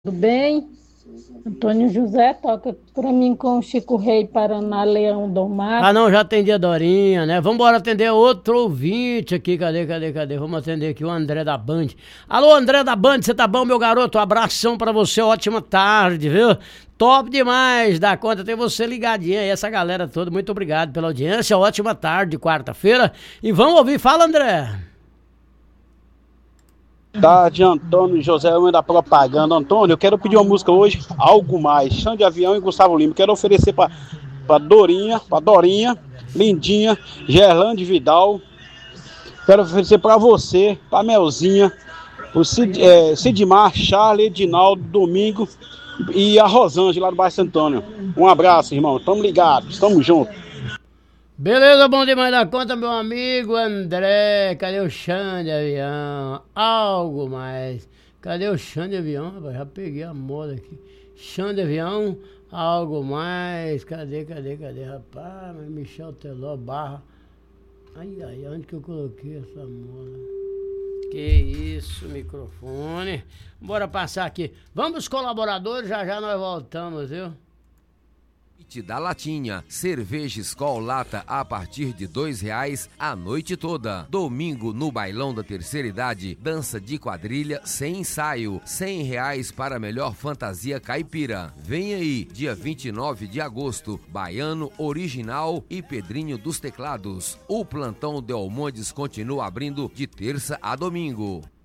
Tudo bem? Antônio José toca para mim com o Chico Rei, Paraná, Leão do Ah, Mar. não, já atendi a Dorinha, né? Vamos embora atender outro ouvinte aqui. Cadê? Vamos atender aqui o André da Band. Alô, André da Band, você tá bom, meu garoto? Abração pra você, ótima tarde, viu? Top demais, dá conta, ter você ligadinho aí, essa galera toda. Muito obrigado pela audiência, ótima tarde, quarta-feira. E vamos ouvir, fala, André. Tarde, Antônio José, homem da propaganda. Antônio, eu quero pedir uma música hoje, Algo Mais, Xande de Avião e Gustavo Lima. Quero oferecer para Dorinha, Lindinha, Gerlande Vidal. Quero oferecer para você, para Melzinha, o Sidmar, Charlie, Edinaldo, Domingo e a Rosângela lá do bairro Santo Antônio. Um abraço, irmão. Tamo ligados, tamo junto. Beleza, bom demais da conta, meu amigo André. Cadê o chão de avião? Algo mais. Cadê o chão de avião, rapaz? Já peguei a moda aqui. Chão de avião, algo mais. Cadê, rapaz? Michel Teló, barra. Ai, onde que eu coloquei essa moda? Que isso, microfone. Bora passar aqui. Vamos, colaboradores, já nós voltamos, viu? Da Latinha, cerveja Skol Lata a partir de R$ 2 a noite toda. Domingo no Bailão da Terceira Idade, dança de quadrilha sem ensaio, R$ 100 para a melhor fantasia caipira. Vem aí, dia 29 de agosto, Baiano Original e Pedrinho dos Teclados. O plantão Delmondes continua abrindo de terça a domingo.